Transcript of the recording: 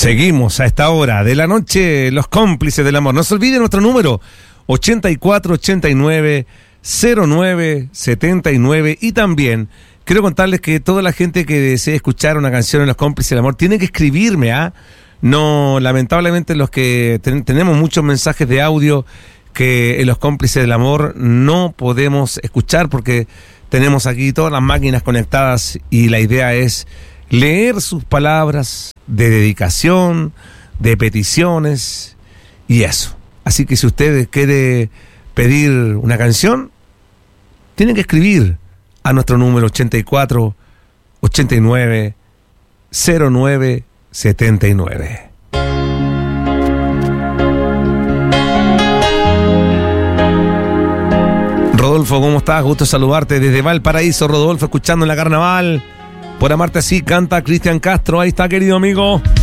Seguimos a esta hora de la noche, los cómplices del amor. No se olviden nuestro número, 8489-0979. Y también quiero contarles que toda la gente que desee escuchar una canción en los cómplices del amor tiene que escribirme, No, lamentablemente los que tenemos muchos mensajes de audio que en los cómplices del amor no podemos escuchar porque tenemos aquí todas las máquinas conectadas y la idea es leer sus palabras de dedicación, de peticiones y eso. Así que si usted quiere pedir una canción, tienen que escribir a nuestro número 8489-0979. Rodolfo, ¿cómo estás? Gusto saludarte desde Valparaíso, Rodolfo, escuchando en la Carnaval. Por amarte así, canta Cristian Castro. Ahí está, querido amigo.